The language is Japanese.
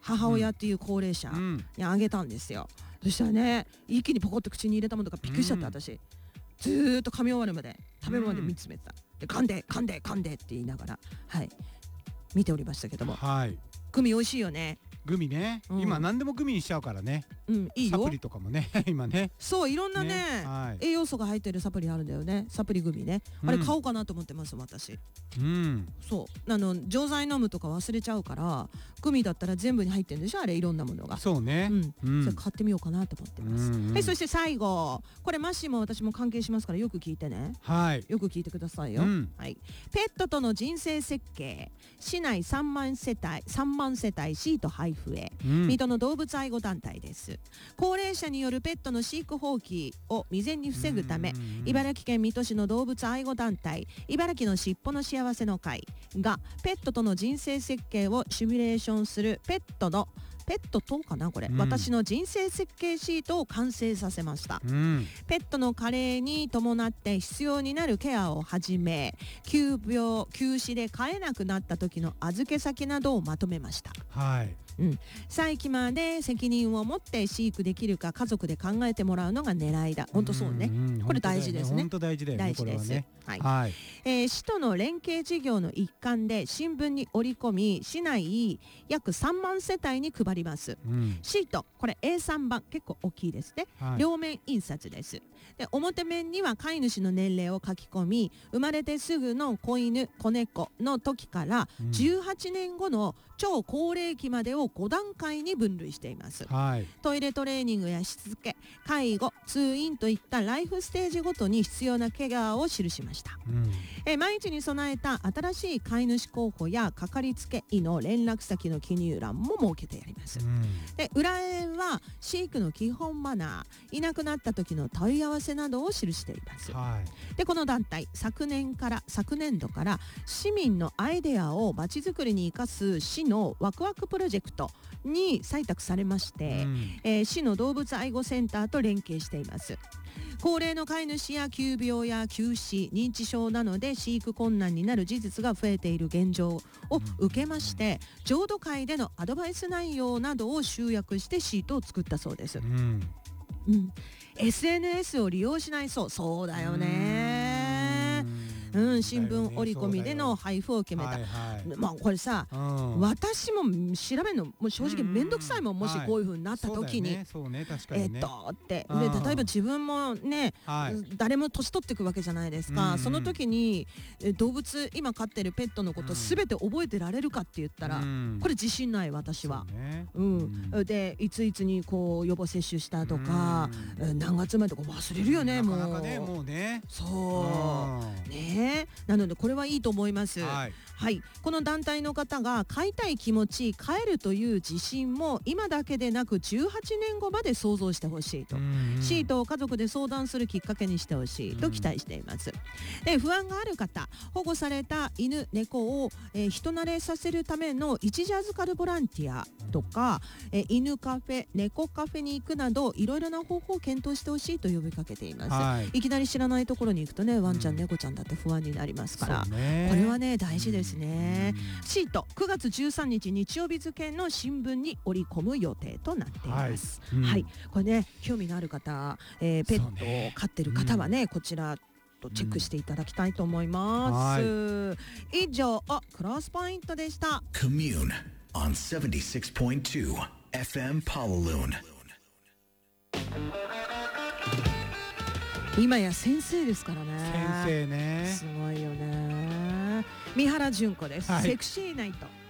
母親っていう高齢者にあげたんですよ。そしたらね、一気にポコッと口に入れたものとかびっくりしちゃって、私ずーっと噛み終わるまで食べるまで見つめてた。で噛んで噛んで噛んでって言いながら、はい、見ておりましたけども、 はい、 グミ美味しいよね。 グミね、今何でもグミにしちゃうからね。 いいよ。 サプリとかもね今ね、 そう、いろんなね、栄養素が入ってるサプリあるんだよね。サプリグミね、あれ買おうかなと思ってます私。そう錠剤飲むとか忘れちゃうから、グミだったら全部に入ってるんでしょ、あれ、いろんなものが。 そうね、 それ買ってみようかなと思ってます。はい、そして最後、これマッシーも私も関係しますからよく聞いてね。 はい、 よく聞いてくださいよ。はい、ペットとの人生設計、市内3万世帯シート配布へ、水戸の動物愛護団体です。高齢者によるペットの飼育放棄を未然に防ぐため、茨城県水戸市の動物愛護団体茨城のしっぽの幸せの会がペットとの人生設計をシミュレーションするペットとかな、これ、私の人生設計シートを完成させました。ペットの加齢に伴って必要になるケアをはじめ、急病急死で飼えなくなった時の預け先などをまとめました。 はい、 再起まで責任を持って飼育できるか家族で考えてもらうのが狙いだ。本当そうね、これ大事ですね。 本当大事だよね、 大事です。 これはね。 はい、市との連携事業の一環で新聞に折り込み、市内約3万世帯に配ります。シート、これ A3 版、結構大きいですね。両面印刷です。で、表面には飼い主の年齢を書き込み、生まれてすぐの子犬子猫の時から18年後の超高齢期までを5段階に分類しています。トイレトレーニングやしつけ、介護、通院といったライフステージごとに必要なケアを記しました。毎日に備えた新しい飼い主候補やかかりつけ医の連絡先の記入欄も設けてやります。で、裏絵は飼育の基本マナー、いなくなった時の問い合わせなどを記しています。で、この団体、昨年度から市民のアイデアをまちづくりに生かす市のワクワクプロジェクトに採択されまして、市の動物愛護センターと連携しています。高齢の飼い主や急病や急死、認知症などで飼育困難になる事実が増えている現状を受けまして、浄土会でのアドバイス内容などを集約してシートを作ったそうです。SNS を利用しないそうだよね。新聞折り込みでの配布を決めた。まあこれさ、私も調べるのもう正直面倒くさいもん。もしこういう風になった時にってで、例えば自分もね、誰も年取っていくわけじゃないですか。その時に動物、今飼ってるペットのこと全て覚えてられるかって言ったら、これ自信ない、私は。で、いついつにこう予防接種したとか、何月前とか忘れるよね。もうなかなかね、もうね。そうね。なのでこれはいいと思います。この団体の方が飼いたい気持ち、飼えるという自信も今だけでなく18年後まで想像してほしいと、シートを家族で相談するきっかけにしてほしいと期待しています。で、不安がある方、保護された犬猫を、人慣れさせるための一時預かるボランティアとか、犬カフェ、猫カフェに行くなどいろいろな方法を検討してほしいと呼びかけています。いきなり知らないところに行くとね、ワンちゃん猫ちゃんだって不安になりますから、これはね大事ですね。シート9月13日日曜日付の新聞に織り込む予定となっています。これね、興味のある方、ペットを飼ってる方はね、こちらチェックしていただきたいと思います。以上、クロスポイントでした。 Commune on 76.2 FM Pawaloon。 今や先生ですからね。 先生ね、 すごいよね。三原純子です。セクシーナイト。